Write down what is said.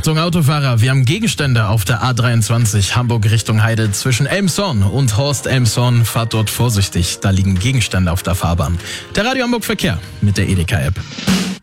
Achtung Autofahrer, wir haben Gegenstände auf der A23 Hamburg Richtung Heide zwischen Elmshorn und Horst Elmshorn. Fahrt dort vorsichtig, da liegen Gegenstände auf der Fahrbahn. Der Radio Hamburg Verkehr mit der Edeka-App.